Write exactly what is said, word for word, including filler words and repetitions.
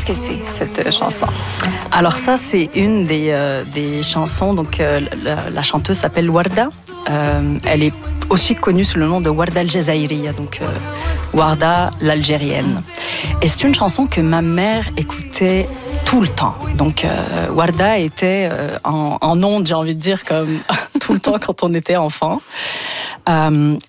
que c'est, cette chanson? Alors ça, c'est une des, euh, des chansons. Donc, euh, la, la chanteuse s'appelle Warda. Euh, elle est aussi connue sous le nom de Warda al-Jazairiya, donc euh, Warda l'Algérienne. Et c'est une chanson que ma mère écoutait tout le temps. Donc euh, Warda était euh, en, en ondes, j'ai envie de dire, comme tout le temps quand on était enfant. Euh,